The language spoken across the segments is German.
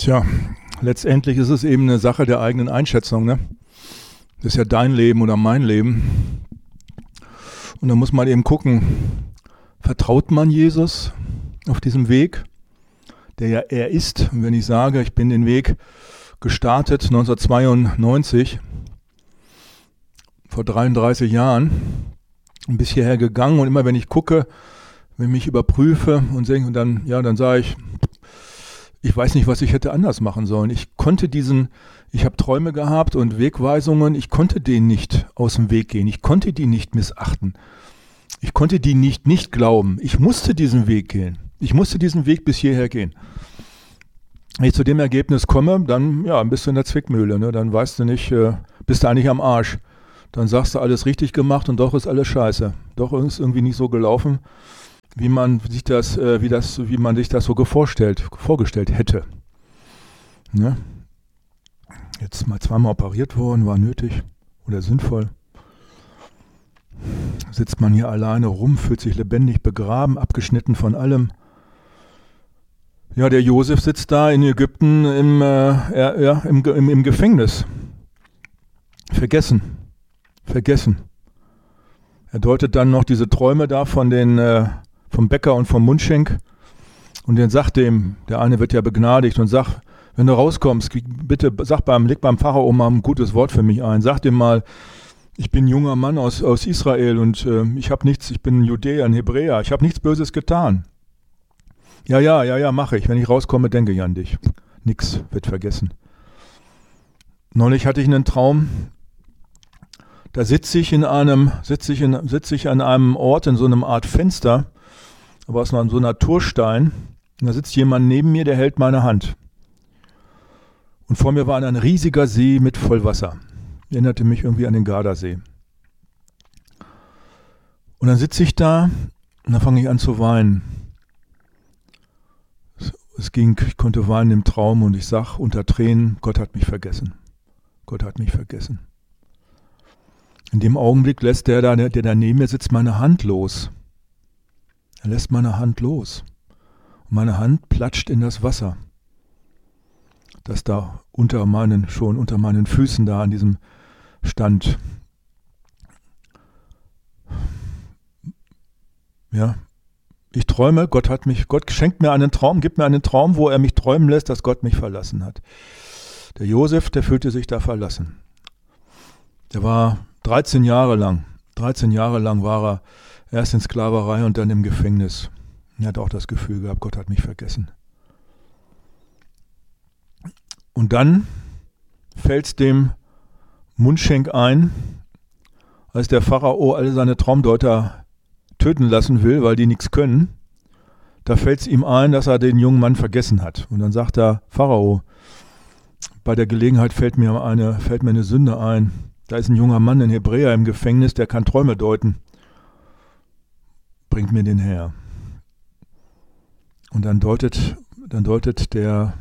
Tja, letztendlich ist es eben eine Sache der eigenen Einschätzung, ne? Das ist ja dein Leben oder mein Leben. Und da muss man eben gucken, vertraut man Jesus auf diesem Weg, der ja er ist? Und wenn ich sage, ich bin den Weg gestartet 1992, vor 33 Jahren, und bis hierher gegangen, und immer wenn ich gucke, wenn ich mich überprüfe und denke, und dann sage ich weiß nicht, was ich hätte anders machen sollen. Ich habe Träume gehabt und Wegweisungen, ich konnte denen nicht aus dem Weg gehen. Ich konnte die nicht missachten. Ich konnte die nicht glauben. Ich musste diesen Weg gehen. Ich musste diesen Weg bis hierher gehen. Wenn ich zu dem Ergebnis komme, dann bist du in der Zwickmühle. Ne? Dann weißt du nicht, bist du eigentlich am Arsch. Dann sagst du, alles richtig gemacht und doch ist alles scheiße. Doch ist irgendwie nicht so gelaufen, wie man sich das so vorgestellt hätte. Ne? Jetzt mal zweimal operiert worden, war nötig oder sinnvoll. Sitzt man hier alleine rum, fühlt sich lebendig begraben, abgeschnitten von allem. Ja, der Josef sitzt da in Ägypten im Gefängnis. Vergessen. Er deutet dann noch diese Träume da vom Bäcker und vom Mundschenk, und dann sagt dem, der eine wird ja begnadigt, und sagt, wenn du rauskommst, bitte leg beim Pharao mal ein gutes Wort für mich ein. Sag dem mal, ich bin ein junger Mann aus Israel und ich bin ein Judäer, ein Hebräer, ich habe nichts Böses getan. Ja, mache ich. Wenn ich rauskomme, denke ich an dich. Nix wird vergessen. Neulich hatte ich einen Traum, da sitze ich an einem Ort in so einem Art Fenster, aber aus so einem Naturstein. Und da sitzt jemand neben mir, der hält meine Hand. Und vor mir war ein riesiger See mit Vollwasser. Erinnerte mich irgendwie an den Gardasee. Und dann sitze ich da und dann fange ich an zu weinen. Ich konnte weinen im Traum und ich sag unter Tränen, Gott hat mich vergessen. Gott hat mich vergessen. In dem Augenblick lässt der da neben mir sitzt, meine Hand los. Er lässt meine Hand los. Und meine Hand platscht in das Wasser, das da unter meinen Füßen da an diesem stand. Ja, ich träume, Gott schenkt mir einen Traum, gibt mir einen Traum, wo er mich träumen lässt, dass Gott mich verlassen hat. Der Josef, der fühlte sich da verlassen. Der war 13 Jahre lang war er erst in Sklaverei und dann im Gefängnis. Er hat auch das Gefühl gehabt, Gott hat mich vergessen. Und dann fällt es dem Mundschenk ein, als der Pharao alle seine Traumdeuter töten lassen will, weil die nichts können. Da fällt es ihm ein, dass er den jungen Mann vergessen hat. Und dann sagt er, Pharao, bei der Gelegenheit fällt mir eine Sünde ein. Da ist ein junger Mann, ein Hebräer im Gefängnis, der kann Träume deuten. Bringt mir den her. Und dann deutet der,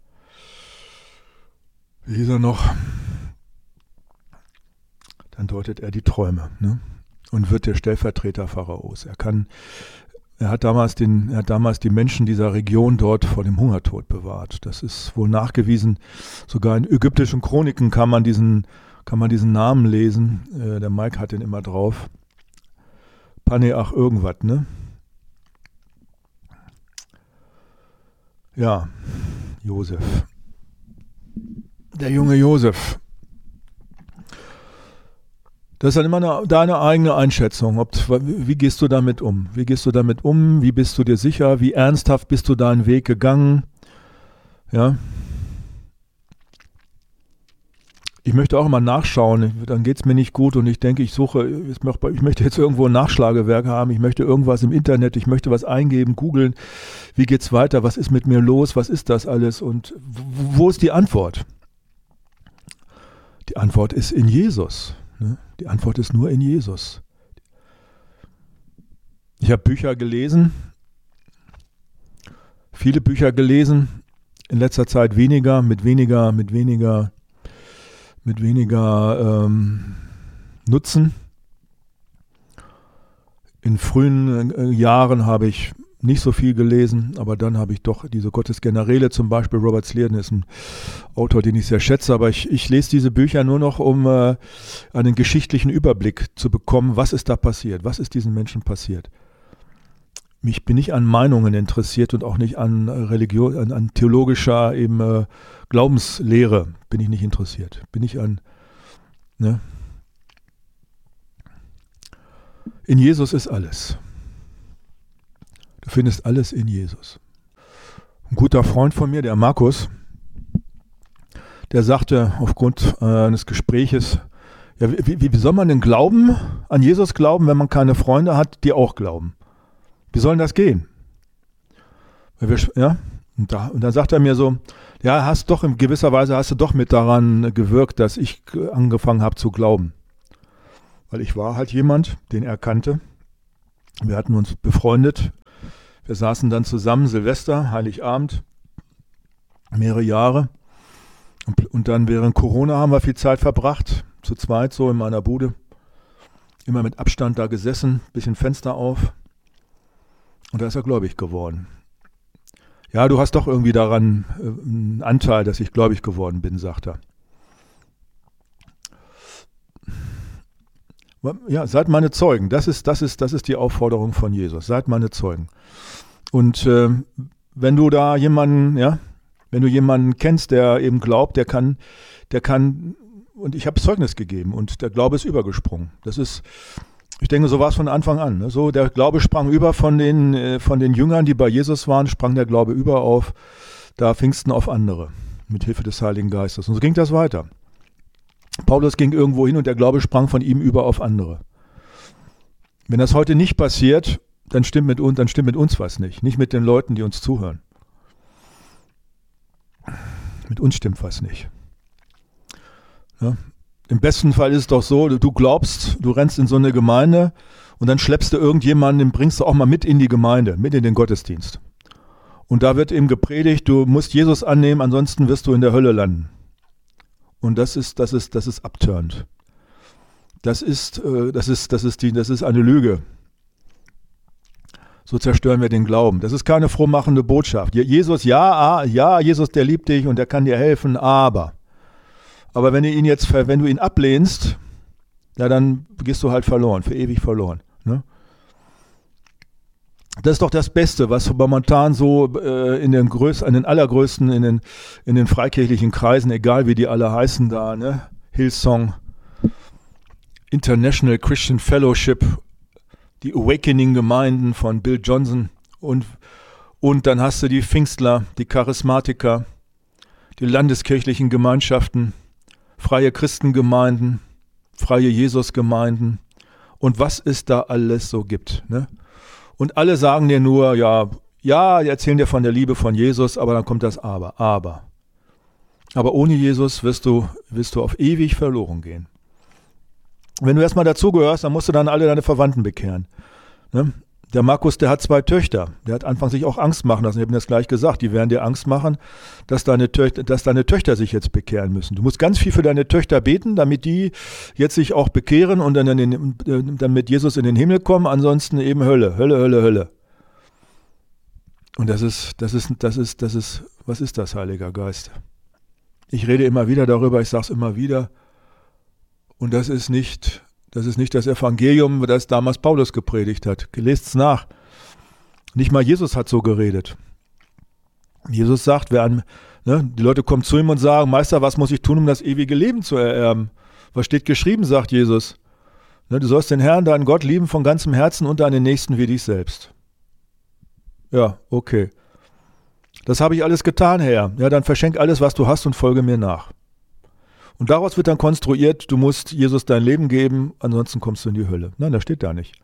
wie hieß er noch? Dann deutet er die Träume, ne? Und wird der Stellvertreter Pharaos. Er hat damals die Menschen dieser Region dort vor dem Hungertod bewahrt. Das ist wohl nachgewiesen. Sogar in ägyptischen Chroniken kann man diesen Namen lesen. Der Mike hat den immer drauf. Paneach irgendwas, ne? Ja, Josef. Der junge Josef. Das ist dann immer deine eigene Einschätzung. Wie gehst du damit um? Wie bist du dir sicher? Wie ernsthaft bist du deinen Weg gegangen? Ja. Ich möchte auch immer nachschauen, dann geht es mir nicht gut und ich denke, ich möchte jetzt irgendwo ein Nachschlagewerk haben, ich möchte irgendwas im Internet, ich möchte was eingeben, googeln, wie geht's weiter, was ist mit mir los, was ist das alles und wo ist die Antwort? Die Antwort ist in Jesus. Ne? Die Antwort ist nur in Jesus. Ich habe Bücher gelesen, viele Bücher gelesen, in letzter Zeit weniger, mit weniger Nutzen. In frühen Jahren habe ich nicht so viel gelesen, aber dann habe ich doch diese Gottesgenerale zum Beispiel. Robert Slierden ist ein Autor, den ich sehr schätze, aber ich lese diese Bücher nur noch, um einen geschichtlichen Überblick zu bekommen, was ist da passiert, was ist diesen Menschen passiert. Ich bin nicht an Meinungen interessiert und auch nicht an Religion, an theologischer eben Glaubenslehre bin ich nicht interessiert. Bin ich an, ne? In Jesus ist alles. Du findest alles in Jesus. Ein guter Freund von mir, der Markus, der sagte aufgrund eines Gespräches, ja, wie soll man denn glauben, an Jesus glauben, wenn man keine Freunde hat, die auch glauben? Wie soll denn das gehen? Ja? Und dann sagt er mir so, ja, hast doch in gewisser Weise hast du doch mit daran gewirkt, dass ich angefangen habe zu glauben. Weil ich war halt jemand, den er kannte. Wir hatten uns befreundet. Wir saßen dann zusammen, Silvester, Heiligabend, mehrere Jahre. Und dann während Corona haben wir viel Zeit verbracht, zu zweit so in meiner Bude. Immer mit Abstand da gesessen, bisschen Fenster auf. Und da ist er gläubig geworden. Ja, du hast doch irgendwie daran einen Anteil, dass ich gläubig geworden bin, sagt er. Ja, seid meine Zeugen. Das ist die Aufforderung von Jesus. Seid meine Zeugen. Und wenn du da jemanden, ja, wenn du jemanden kennst, der eben glaubt, der kann, und ich habe Zeugnis gegeben und der Glaube ist übergesprungen. Das ist, ich denke, so war es von Anfang an. Ne? So, der Glaube sprang über von den Jüngern, die bei Jesus waren, sprang der Glaube über auf da Pfingsten auf andere, mit Hilfe des Heiligen Geistes. Und so ging das weiter. Paulus ging irgendwo hin und der Glaube sprang von ihm über auf andere. Wenn das heute nicht passiert, dann stimmt mit uns was nicht. Nicht mit den Leuten, die uns zuhören. Mit uns stimmt was nicht. Ja? Im besten Fall ist es doch so, du glaubst, du rennst in so eine Gemeinde und dann schleppst du irgendjemanden, den bringst du auch mal mit in die Gemeinde, mit in den Gottesdienst. Und da wird eben gepredigt, du musst Jesus annehmen, ansonsten wirst du in der Hölle landen. Und das ist abturnt. Das ist eine Lüge. So zerstören wir den Glauben. Das ist keine frohmachende Botschaft. Jesus, ja, Jesus, der liebt dich und der kann dir helfen, aber wenn du ihn ablehnst, ja, dann gehst du halt verloren, für ewig verloren. Ne? Das ist doch das Beste, was momentan so in den allergrößten, in den freikirchlichen Kreisen, egal wie die alle heißen da, ne? Hillsong, International Christian Fellowship, die Awakening-Gemeinden von Bill Johnson und dann hast du die Pfingstler, die Charismatiker, die landeskirchlichen Gemeinschaften, freie Christengemeinden, freie Jesusgemeinden und was es da alles so gibt, ne? Und alle sagen dir nur, ja, die erzählen dir von der Liebe von Jesus, aber dann kommt das Aber. Aber ohne Jesus wirst du auf ewig verloren gehen. Wenn du erstmal dazugehörst, dann musst du dann alle deine Verwandten bekehren. Ne? Der Markus, der hat 2 Töchter. Der hat anfangs sich auch Angst machen lassen. Ich habe ihm das gleich gesagt. Die werden dir Angst machen, dass deine Töchter sich jetzt bekehren müssen. Du musst ganz viel für deine Töchter beten, damit die jetzt sich auch bekehren und dann mit Jesus in den Himmel kommen. Ansonsten eben Hölle, Hölle, Hölle, Hölle. Und das ist, was ist das, Heiliger Geist? Ich rede immer wieder darüber, ich sage es immer wieder. Und das ist nicht das Evangelium, das damals Paulus gepredigt hat. Lest es nach. Nicht mal Jesus hat so geredet. Jesus sagt, die Leute kommen zu ihm und sagen, Meister, was muss ich tun, um das ewige Leben zu ererben? Was steht geschrieben, sagt Jesus. Ne, du sollst den Herrn, deinen Gott lieben von ganzem Herzen und deinen Nächsten wie dich selbst. Ja, okay. Das habe ich alles getan, Herr. Ja, dann verschenk alles, was du hast und folge mir nach. Und daraus wird dann konstruiert, du musst Jesus dein Leben geben, ansonsten kommst du in die Hölle. Nein, das steht da nicht.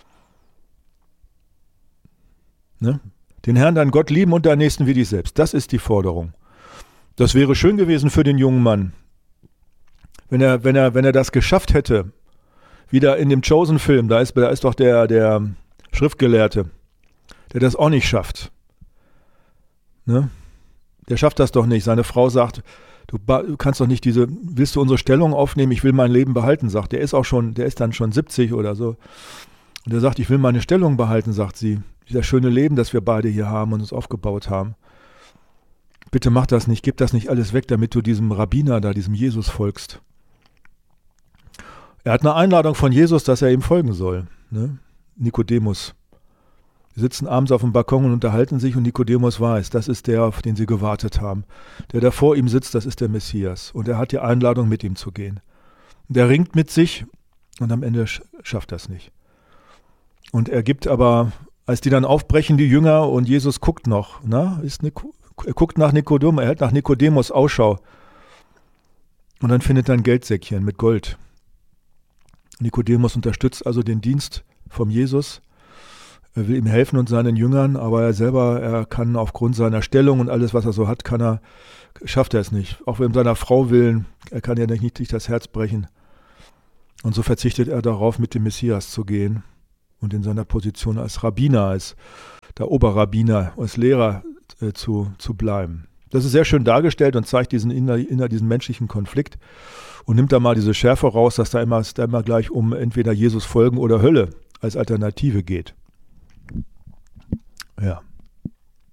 Ne? Den Herrn, deinen Gott lieben und deinen Nächsten wie dich selbst. Das ist die Forderung. Das wäre schön gewesen für den jungen Mann, wenn er das geschafft hätte. Wieder in dem Chosen-Film, da ist doch der Schriftgelehrte, der das auch nicht schafft. Ne? Der schafft das doch nicht. Seine Frau sagt, du kannst doch nicht willst du unsere Stellung aufnehmen? Ich will mein Leben behalten, sagt er. Der ist dann schon 70 oder so. Und er sagt, ich will meine Stellung behalten, sagt sie. Dieses schöne Leben, das wir beide hier haben und uns aufgebaut haben. Bitte mach das nicht, gib das nicht alles weg, damit du diesem Rabbiner da, diesem Jesus folgst. Er hat eine Einladung von Jesus, dass er ihm folgen soll. Ne? Nikodemus. Sie sitzen abends auf dem Balkon und unterhalten sich und Nikodemus weiß, das ist der, auf den sie gewartet haben. Der da vor ihm sitzt, das ist der Messias. Und er hat die Einladung, mit ihm zu gehen. Der ringt mit sich und am Ende schafft er es nicht. Und er gibt aber, als die dann aufbrechen, die Jünger, und Jesus guckt noch, er guckt nach Nikodemus, er hält nach Nikodemus Ausschau. Und dann findet er ein Geldsäckchen mit Gold. Nikodemus unterstützt also den Dienst vom Jesus. Er will ihm helfen und seinen Jüngern, aber er kann aufgrund seiner Stellung und alles, was er so hat, schafft er es nicht. Auch wenn seiner Frau willen, er kann ja nicht das Herz brechen. Und so verzichtet er darauf, mit dem Messias zu gehen und in seiner Position als Rabbiner, als der Oberrabbiner, als Lehrer zu bleiben. Das ist sehr schön dargestellt und zeigt diesen menschlichen Konflikt und nimmt da mal diese Schärfe raus, dass da immer gleich um entweder Jesus folgen oder Hölle als Alternative geht. Ja.